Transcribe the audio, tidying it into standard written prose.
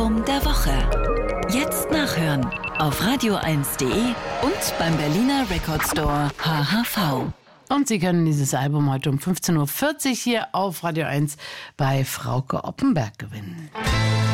Album der Woche. Jetzt nachhören auf radio1.de und beim Berliner Record Store HHV. Und Sie können dieses Album heute um 15.40 Uhr hier auf Radio 1 bei Frauke Oppenberg gewinnen.